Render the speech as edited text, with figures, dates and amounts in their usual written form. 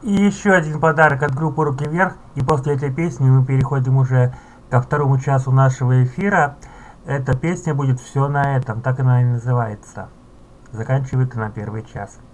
И еще один подарок от группы «Руки вверх». И после этой песни мы переходим уже ко второму часу нашего эфира. Эта песня будет «Все на этом», так она и называется. Заканчивает она первый час.